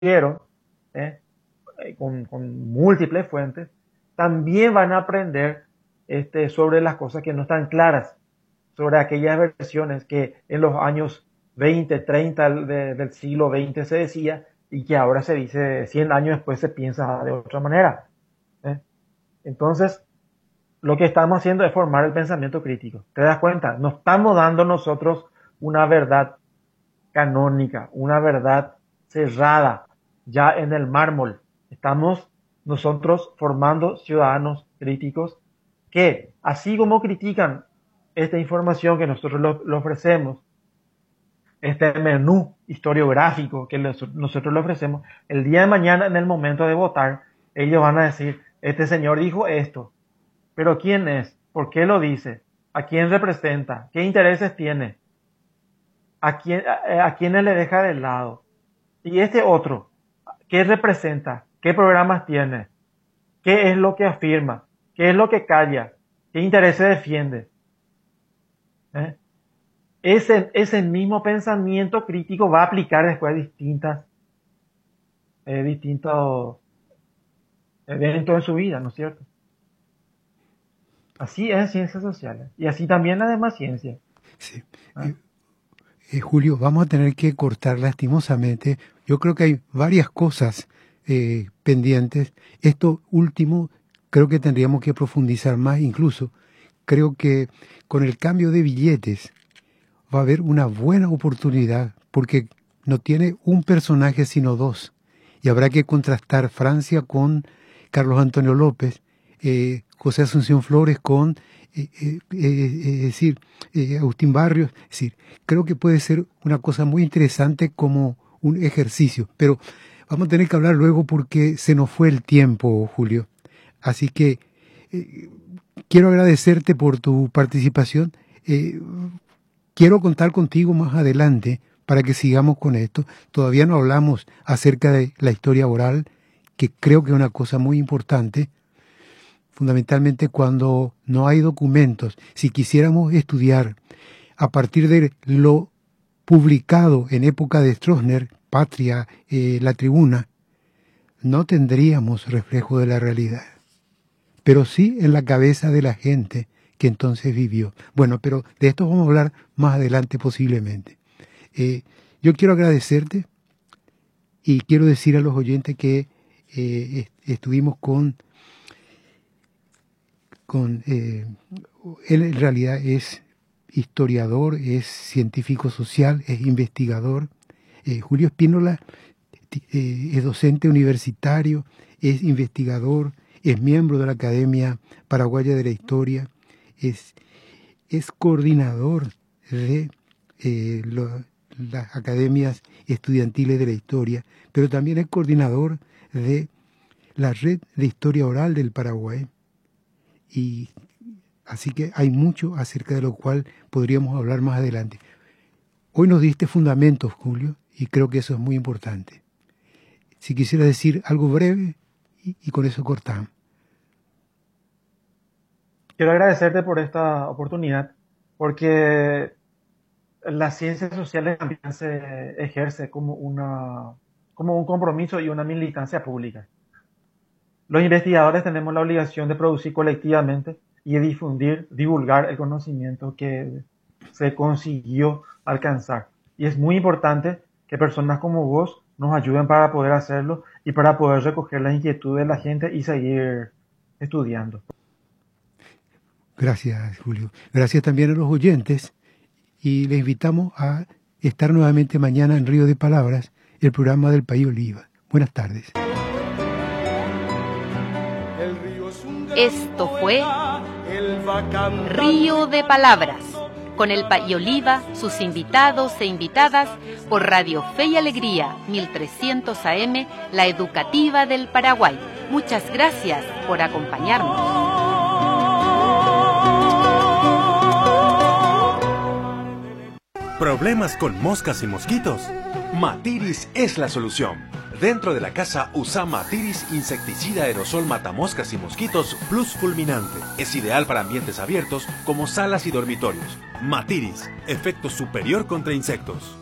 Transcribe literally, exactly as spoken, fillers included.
consiguieron, ¿eh? con, con múltiples fuentes, también van a aprender este, sobre las cosas que no están claras, sobre aquellas versiones que en los años veinte, treinta de, del siglo veinte se decía y que ahora se dice cien años después se piensa de otra manera. ¿eh? Entonces, lo que estamos haciendo es formar el pensamiento crítico. ¿Te das cuenta? No estamos dando nosotros una verdad canónica, una verdad cerrada, ya en el mármol. Estamos nosotros formando ciudadanos críticos que, así como critican esta información que nosotros le ofrecemos, este menú historiográfico que nosotros le ofrecemos, el día de mañana en el momento de votar, ellos van a decir, este señor dijo esto, pero ¿quién es? ¿Por qué lo dice? ¿A quién representa? ¿Qué intereses tiene? ¿A quién, a, a quiénes le deja de lado? Y este otro, ¿qué representa? ¿Qué programas tiene? ¿Qué es lo que afirma? ¿Qué es lo que calla? ¿Qué intereses defiende? ¿Eh? Ese, ese mismo pensamiento crítico va a aplicar después a distintas, eh, distintos eventos en su vida, ¿no es cierto? Así es en ciencias sociales y así también la demás ciencia. Sí. ¿Ah? Eh, eh, Julio, vamos a tener que cortar lastimosamente. Yo creo que hay varias cosas eh, pendientes. Esto último creo que tendríamos que profundizar más. Incluso creo que con el cambio de billetes va a haber una buena oportunidad porque no tiene un personaje sino dos. Y habrá que contrastar Francia con Carlos Antonio López, eh, José Asunción Flores con, eh, eh, eh, es decir, eh, Agustín Barrios. Es decir, creo que puede ser una cosa muy interesante como un ejercicio. Pero vamos a tener que hablar luego porque se nos fue el tiempo, Julio. Así que eh, quiero agradecerte por tu participación. Eh, quiero contar contigo más adelante para que sigamos con esto. Todavía no hablamos acerca de la historia oral, que creo que es una cosa muy importante, fundamentalmente cuando no hay documentos. Si quisiéramos estudiar a partir de lo publicado en época de Stroessner, Patria, eh, La Tribuna, no tendríamos reflejo de la realidad, pero sí en la cabeza de la gente que entonces vivió. Bueno, pero de esto vamos a hablar más adelante posiblemente. Eh, yo quiero agradecerte y quiero decir a los oyentes que eh, estuvimos con, con eh, él en realidad es historiador, es científico social, es investigador. Eh, Julio Espínola eh, es docente universitario, es investigador, es miembro de la Academia Paraguaya de la Historia, es, es coordinador de eh, lo, las academias estudiantiles de la historia, pero también es coordinador de la Red de Historia Oral del Paraguay. Y así que hay mucho acerca de lo cual podríamos hablar más adelante. Hoy nos diste fundamentos, Julio, y creo que eso es muy importante. Si quisiera decir algo breve, y, y con eso cortamos. Quiero agradecerte por esta oportunidad, porque las ciencias sociales también se ejerce como, una, como un compromiso y una militancia pública. Los investigadores tenemos la obligación de producir colectivamente y de difundir, divulgar el conocimiento que se consiguió alcanzar. Y es muy importante que personas como vos nos ayuden para poder hacerlo y para poder recoger las inquietudes de la gente y seguir estudiando. Gracias, Julio. Gracias también a los oyentes y les invitamos a estar nuevamente mañana en Río de Palabras, el programa del País Oliva. Buenas tardes. Esto fue Río de Palabras, con el País Oliva, sus invitados e invitadas, por Radio Fe y Alegría, mil trescientos A M, la educativa del Paraguay. Muchas gracias por acompañarnos. ¿Problemas con moscas y mosquitos? Matiris es la solución. Dentro de la casa usa Matiris insecticida aerosol matamoscas y mosquitos plus fulminante. Es ideal para ambientes abiertos como salas y dormitorios. Matiris, efecto superior contra insectos.